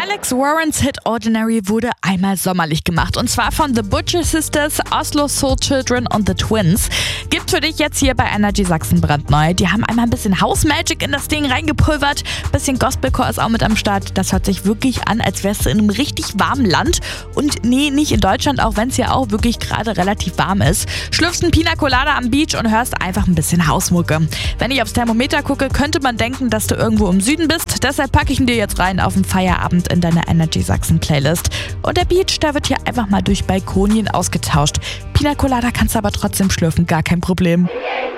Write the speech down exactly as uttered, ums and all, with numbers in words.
Alex Warrens Hit Ordinary wurde einmal sommerlich gemacht. Und zwar von The Butcher Sisters, Oslo Soul Children und The Twins. Gibt's für dich jetzt hier bei Energy Sachsen brandneu. Die haben einmal ein bisschen House Magic in das Ding reingepulvert. Bisschen Gospelcore ist auch mit am Start. Das hört sich wirklich an, als wärst du in einem richtig warmen Land. Und nee, nicht in Deutschland, auch wenn es ja auch wirklich gerade relativ warm ist. Schlürfst ein Pina Colada am Beach und hörst einfach ein bisschen Hausmucke. Wenn ich aufs Thermometer gucke, könnte man denken, dass du irgendwo im Süden bist. Deshalb packe ich ihn dir jetzt rein auf den Feierabend in deine Energy Sachsen Playlist. Und der Beach, da wird hier einfach mal durch Balkonien ausgetauscht. Pina Colada kannst du aber trotzdem schlürfen, gar kein Problem.